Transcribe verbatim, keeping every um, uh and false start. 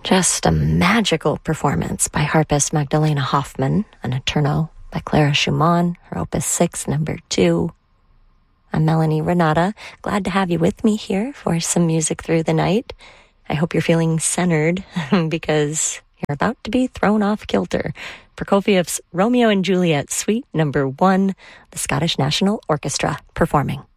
Just a magical performance by harpist Magdalena Hoffman, an Eterno by Clara Schumann, her Opus six, number two. I'm Melanie Renata. Glad to have you with me here for some music through the night. I hope you're feeling centered because you're about to be thrown off kilter. Prokofiev's Romeo and Juliet, Suite number one, the Scottish National Orchestra performing.